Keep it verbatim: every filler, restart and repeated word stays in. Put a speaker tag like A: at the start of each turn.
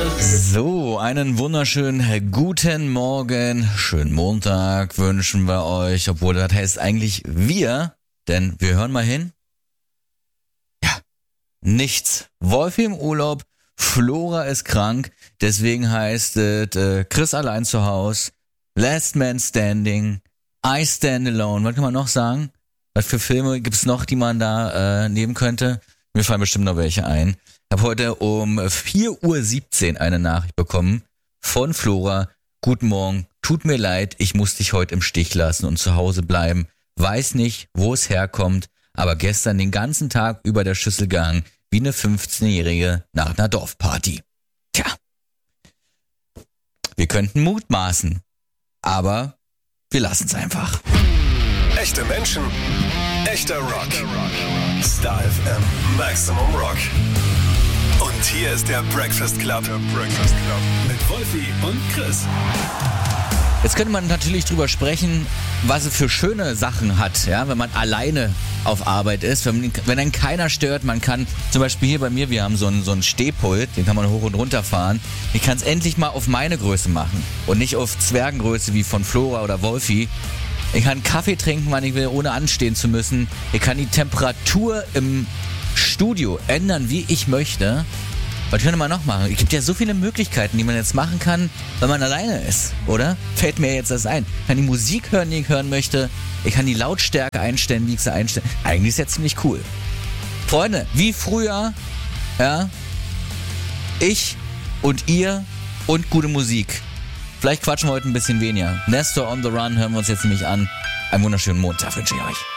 A: So, einen wunderschönen guten Morgen, schönen Montag wünschen wir euch, obwohl das heißt eigentlich wir, denn wir hören mal hin. Ja, nichts. Wolfi im Urlaub, Flora ist krank, deswegen heißt es äh, Chris allein zu Hause, Last Man Standing, I Stand Alone. Was kann man noch sagen? Was für Filme gibt's noch, die man da äh, nehmen könnte? Mir fallen bestimmt noch welche ein. Ich habe heute um vier Uhr siebzehn eine Nachricht bekommen von Flora. Guten Morgen, tut mir leid, ich muss dich heute im Stich lassen und zu Hause bleiben. Weiß nicht, wo es herkommt, aber gestern den ganzen Tag über der Schüssel gehangen, wie eine fünfzehnjährige nach einer Dorfparty. Tja, wir könnten mutmaßen, aber wir lassen es einfach.
B: Echte Menschen, echter Rock. Star F M, Maximum Rock. Und hier ist der Breakfast Club. Der Breakfast Club. Mit Wolfi und Chris.
A: Jetzt könnte man natürlich drüber sprechen, was es für schöne Sachen hat, ja, wenn man alleine auf Arbeit ist, wenn, wenn einen keiner stört. Man kann, zum Beispiel hier bei mir, wir haben so einen, so einen Stehpult, den kann man hoch und runter fahren. Ich kann es endlich mal auf meine Größe machen und nicht auf Zwergengröße wie von Flora oder Wolfi. Ich kann Kaffee trinken, wann ich will, ohne anstehen zu müssen. Ich kann die Temperatur im Studio ändern, wie ich möchte. Was könnte man noch machen? Es gibt ja so viele Möglichkeiten, die man jetzt machen kann, wenn man alleine ist, oder? Fällt mir jetzt das ein. Ich kann die Musik hören, die ich hören möchte. Ich kann die Lautstärke einstellen, wie ich sie einstelle. Eigentlich ist ja ziemlich cool. Freunde, wie früher, ja, ich und ihr und gute Musik. Vielleicht quatschen wir heute ein bisschen weniger. Nestor on the Run hören wir uns jetzt nämlich an. Einen wunderschönen Montag wünsche ich euch.